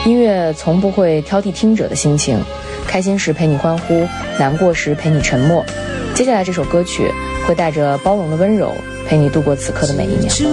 音乐从不会挑剔听者的心情，开心时陪你欢呼，难过时陪你沉默。接下来这首歌曲会带着包容的温柔，陪你度过此刻的每一秒。